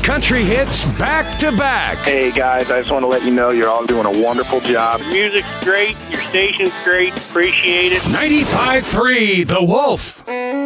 country hits back to back. Hey, guys, I just want to let you know you're all doing a wonderful job. Your music's great. Your station's great. Appreciate it. 95.3 The Wolf.